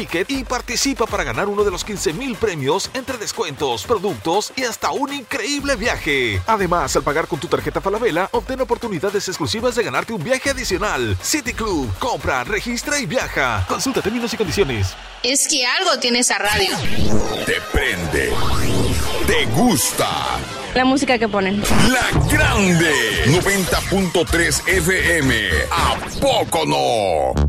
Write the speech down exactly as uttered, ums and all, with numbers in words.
Ticket y participa para ganar uno de los quince mil premios entre descuentos, productos y hasta un increíble viaje. Además, al pagar con tu tarjeta Falabella, obtén oportunidades exclusivas de ganarte un viaje adicional. City Club, compra, registra y viaja. Consulta términos y condiciones. Es que algo tiene esa radio. Te prende. Te gusta. La música que ponen. La Grande. noventa punto tres F M. ¿A poco no?